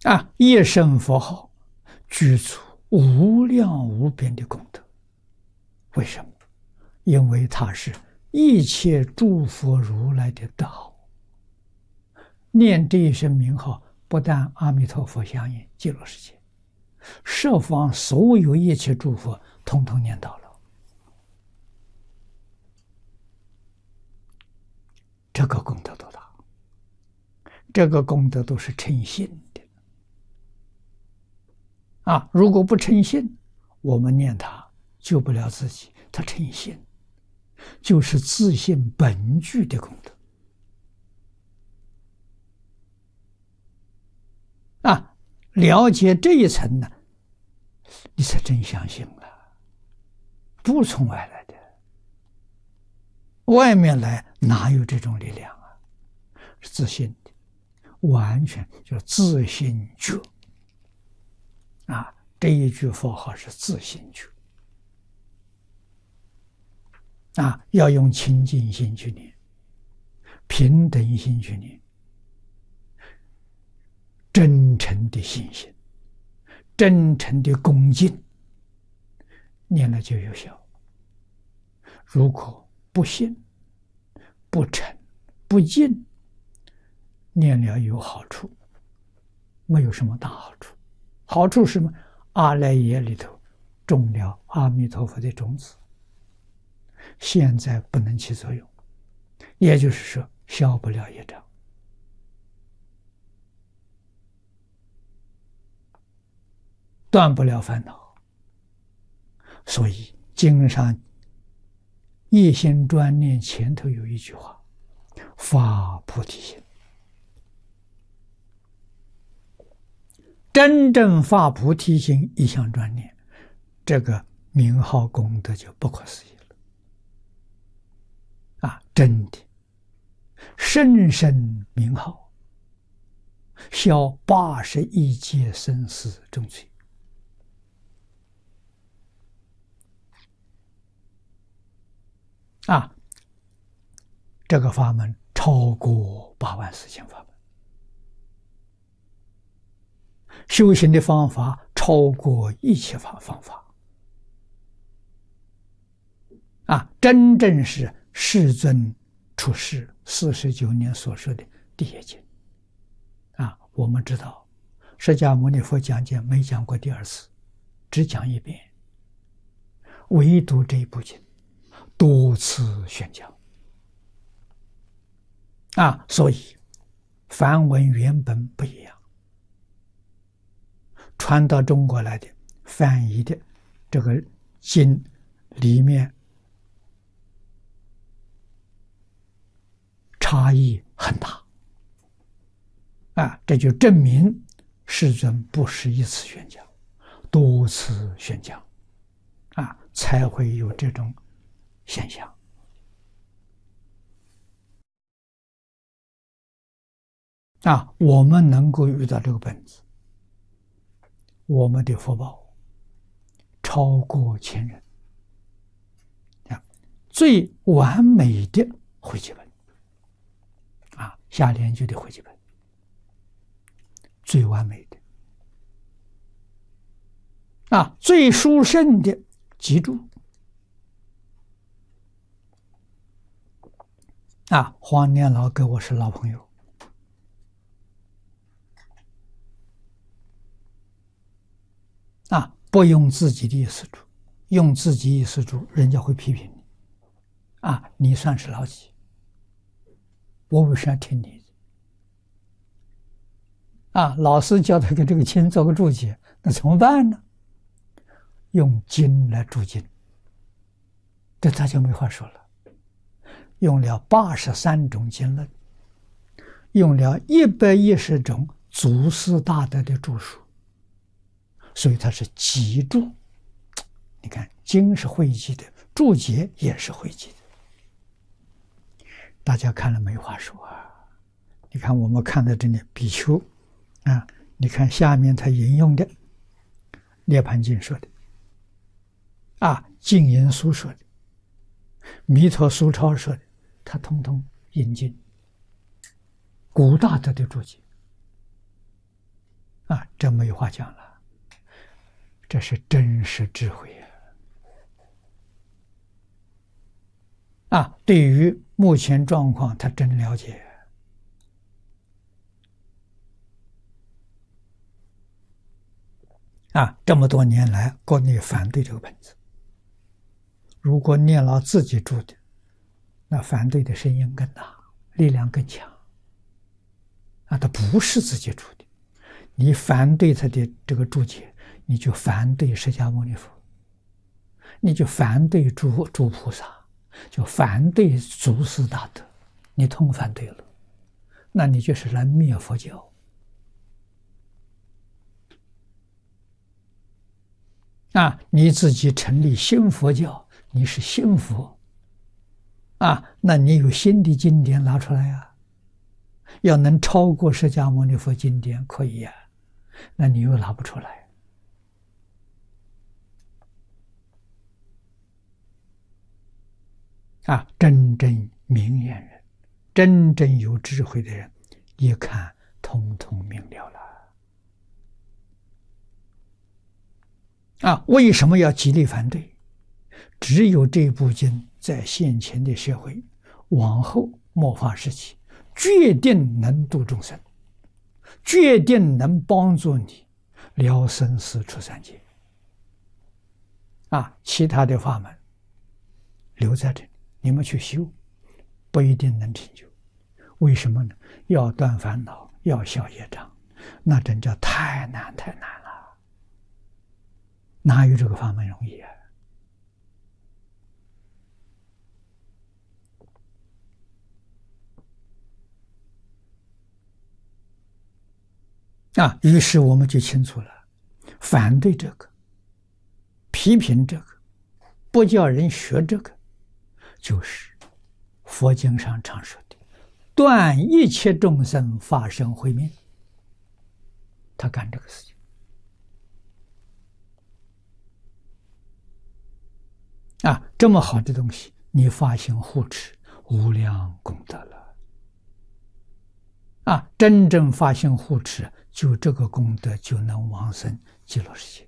一声佛号具足无量无边的功德。为什么？因为它是一切诸佛如来的德号。念这一声名号，不但阿弥陀佛相应极乐世界，十方所有一切诸佛统统念到了。这个功德多大？这个功德都是诚信的如果不诚信，我们念它救不了自己。它诚信，就是自信本具的功德了解这一层呢，你才真相信了，不从外来的，外面来哪有这种力量是自信的，完全就自信觉这一句佛号是自信觉要用清净心去念，平等心去念，真诚的信心，真诚的恭敬，念了就有效。如果不信、不诚、不敬，念了有好处，没有什么大好处。好处是什么？阿赖耶里头种了阿弥陀佛的种子，现在不能起作用，也就是说消不了业障。断不了烦恼。所以经上一心专念前头有一句话：发菩提心。真正发菩提心，一向专念，这个名号功德就不可思议了真的甚深名号，消81劫生死重罪这个法门超过84000法门，修行的方法超过一切方法真正是世尊出世49年所说的第一经我们知道释迦牟尼佛讲经没讲过第二次，只讲一遍，唯独这一部经多次宣讲所以梵文原本不一样，传到中国来的翻译的这个经里面差异很大这就证明世尊不是一次宣讲，多次宣讲才会有这种现象我们能够遇到这个本子，我们的福报超过前人最完美的汇集本下联句的汇集本，最完美的最殊胜的集注黄念老跟我是老朋友不用自己的意思注，用自己意思注，人家会批评你你算是老几？我为什么要听你老师叫他给这个经做个注解，那怎么办呢？用经来注经，这他就没话说了。用了83种经论，用了110种祖师大德的著述，所以它是集注。你看，经是汇集的，注解也是汇集的。大家看了没话说你看我们看到这里比丘你看下面他引用的《涅盘经》说的净言书说的，弥陀苏超说的，他通通引经古大德的注解啊，这没有话讲了，这是真实智慧啊！对于目前状况，他真了解啊！这么多年来，国内反对这个本子，如果念老自己住的，那反对的声音更大，力量更强啊！他不是自己住的，你反对他的这个注解，你就反对释迦牟尼佛，你就反对诸菩萨，就反对祖师大德，你通反对了，那你就是来灭佛教啊！你自己成立新佛教，你是新佛啊，那你有新的经典拿出来啊，要能超过释迦牟尼佛经典可以啊，那你又拿不出来啊！真正明眼人，真正有智慧的人，一看通通明了了啊！为什么要极力反对？只有这部经在现前的社会，往后末法时期，决定能度众生，决定能帮助你了生死出三界啊！其他的法门留在这里，你们去修，不一定能成就。为什么呢？要断烦恼，要消业障，那真叫太难太难了。哪有这个法门容易啊！于是我们就清楚了，反对这个，批评这个，不叫人学这个，就是佛经上常说的断一切众生发生慧命，他干这个事情啊！这么好的东西，你发心护持，无量功德了啊！真正发心护持，就这个功德就能往生极乐世界。